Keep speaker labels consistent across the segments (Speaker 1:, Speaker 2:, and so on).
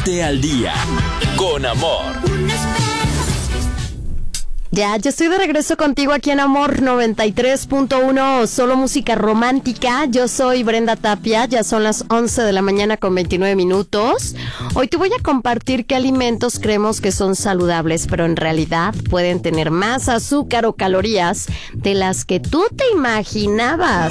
Speaker 1: Ponte al día con Amor.
Speaker 2: Ya estoy de regreso contigo aquí en Amor 93.1, solo música romántica. Yo soy Brenda Tapia, ya son las 11 de la mañana con 29 minutos. Hoy te voy a compartir qué alimentos creemos que son saludables, pero en realidad pueden tener más azúcar o calorías de las que tú te imaginabas.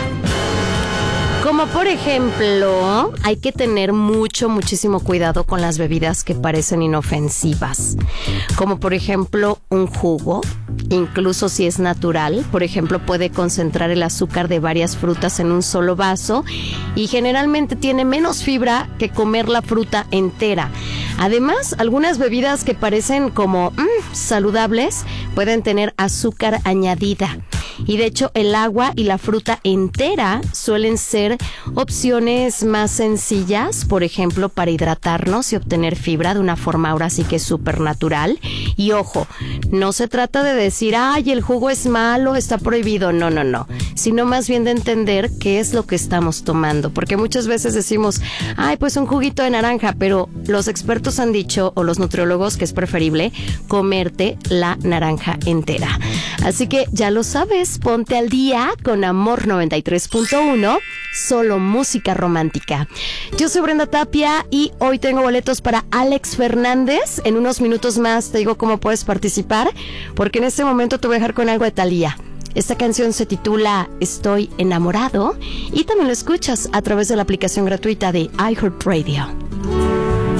Speaker 2: Como por ejemplo, hay que tener muchísimo cuidado con las bebidas que parecen inofensivas. Como por ejemplo un jugo, incluso si es natural. Por ejemplo, puede concentrar el azúcar de varias frutas en un solo vaso y generalmente tiene menos fibra que comer la fruta entera. Además, algunas bebidas que parecen como saludables pueden tener azúcar añadida. Y de hecho el agua y la fruta entera suelen ser opciones más sencillas, por ejemplo, para hidratarnos y obtener fibra de una forma ahora sí que es súper natural. Y ojo, no se trata de decir, ay, el jugo es malo, está prohibido. No, sino más bien de entender qué es lo que estamos tomando, porque muchas veces decimos, ay, pues un juguito de naranja, pero los expertos han dicho, o los nutriólogos, que es preferible comerte la naranja entera. Así que ya lo sabes. Ponte al día con Amor 93.1, solo música romántica. Yo soy Brenda Tapia y hoy tengo boletos para Alex Fernández. En unos minutos más te digo cómo puedes participar, porque en este momento te voy a dejar con algo de Thalía. Esta canción se titula Estoy enamorado y también lo escuchas a través de la aplicación gratuita de iHeartRadio.